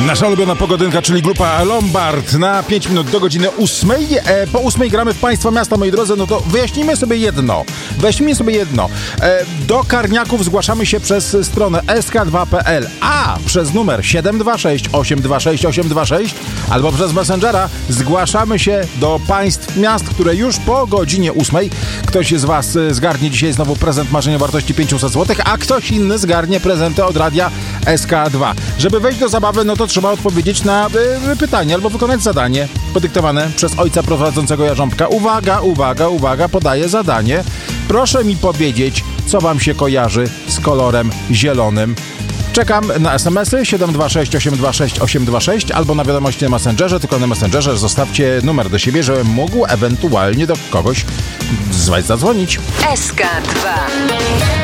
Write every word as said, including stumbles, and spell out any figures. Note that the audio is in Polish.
Nasza ulubiona pogodynka, czyli grupa Lombard na pięć minut do godziny ósmej. E, po ósmej gramy w Państwa miasta, moi drodzy. No to wyjaśnijmy sobie jedno. Wyjaśnijmy sobie jedno. E, do Karniaków zgłaszamy się przez stronę s k dwa kropka p l, a przez numer siedem dwa sześć osiem dwa sześć osiem dwa sześć albo przez Messengera zgłaszamy się do Państw miast, które już po godzinie ósmej ktoś z Was zgarnie dzisiaj znowu prezent marzenia wartości pięćset złotych, a ktoś inny zgarnie prezenty od radia S K dwa. Żeby wejść do zabawy, no to trzeba odpowiedzieć na y, pytanie albo wykonać zadanie podyktowane przez ojca prowadzącego Jarząbka. Uwaga, uwaga, uwaga, podaję zadanie. Proszę mi powiedzieć, co Wam się kojarzy z kolorem zielonym. Czekam na es em esy siedem dwa sześć osiem dwa sześć osiem dwa sześć albo na wiadomości na Messengerze, tylko na Messengerze zostawcie numer do siebie, żebym mógł ewentualnie do kogoś z Was zadzwonić. S K dwa.